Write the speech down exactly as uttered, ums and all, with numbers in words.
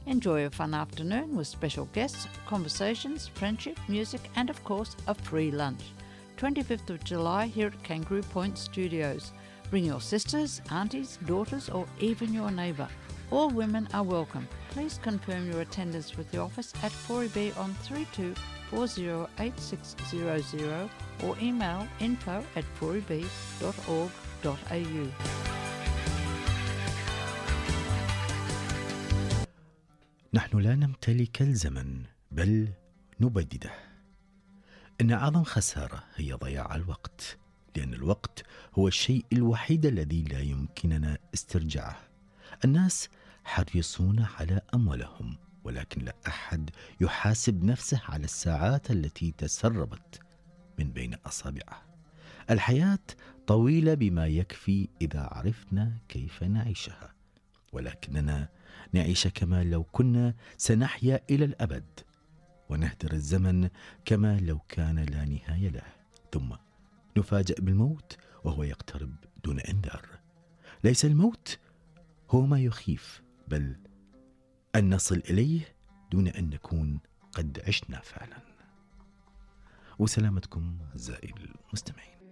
Enjoy a fun afternoon with special guests, conversations, friendship, music, and of course, a free lunch. twenty-fifth of July here at Kangaroo Point Studios. Bring your sisters, aunties, daughters, or even your neighbour. All women are welcome. Please confirm your attendance with the office at four E B on three two four zero eight six zero zero or email info at four e b dot org dot a u. نحن لا نمتلك الزمن بل نبدده. إن أعظم خسارة هي ضياع الوقت، لأن الوقت هو الشيء الوحيد الذي لا يمكننا استرجاعه. الناس حريصون على أموالهم، ولكن لا أحد يحاسب نفسه على الساعات التي تسربت من بين أصابعه. الحياة طويلة بما يكفي إذا عرفنا كيف نعيشها، ولكننا نعيش كما لو كنا سنحيا إلى الأبد، ونهدر الزمن كما لو كان لا نهاية له، ثم نفاجأ بالموت وهو يقترب دون إنذار. ليس الموت هو ما يخيف، بل أن نصل إليه دون أن نكون قد عشنا فعلا. وسلامتكم أعزائي المستمعين.